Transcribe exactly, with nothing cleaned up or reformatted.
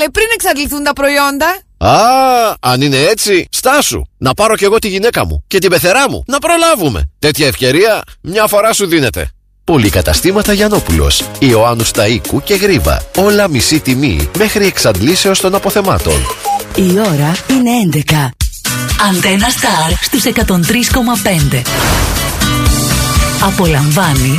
καλέ, πριν εξαντληθούν τα προϊόντα. Α, αν είναι έτσι, στάσου. Να πάρω κι εγώ τη γυναίκα μου και την πεθερά μου. Να προλάβουμε. Τέτοια ευκαιρία μια φορά σου δίνεται. Πολυκαταστήματα Γιαννόπουλος, Ιωάννου Σταΐκου και Γρίβα. Όλα μισή τιμή μέχρι εξαντλήσεως των αποθεμάτων. Η ώρα είναι έντεκα. Αντένα Σταρ στους εκατόν τρία κόμμα πέντε. Απολαμβάνεις